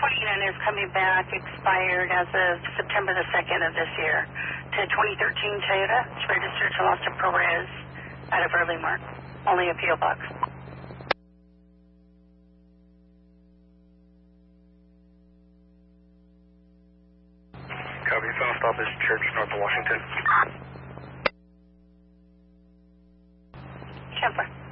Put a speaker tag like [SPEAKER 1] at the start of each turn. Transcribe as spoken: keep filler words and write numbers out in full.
[SPEAKER 1] twenty-nine is coming back, expired as of September the second of this year. To twenty thirteen Toyota, it's registered to Los Perez out of Early Mark. Only a P O box.
[SPEAKER 2] Copy, final stop is Church, north of Washington.
[SPEAKER 1] ten four.